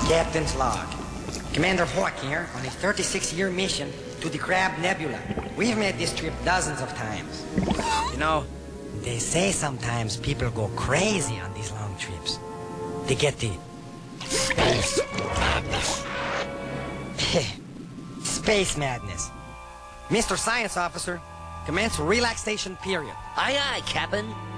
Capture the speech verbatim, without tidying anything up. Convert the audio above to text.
Captain's log. Commander Hawk here on a thirty-six year mission to the Crab Nebula. We've made this trip dozens of times. You know, they say sometimes people go crazy on these long trips. They get the space madness. Space madness. Mister Science Officer, commence relaxation period. Aye, aye, Captain.